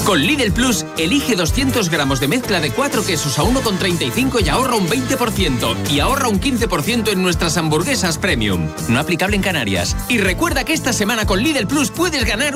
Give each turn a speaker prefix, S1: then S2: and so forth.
S1: Con Lidl Plus, elige 200 gramos de mezcla de 4 quesos a 1,35 y ahorra un 20%. Y ahorra un 15% en nuestras hamburguesas premium. No aplicable en Canarias. Y recuerda que esta semana con Lidl Plus puedes ganar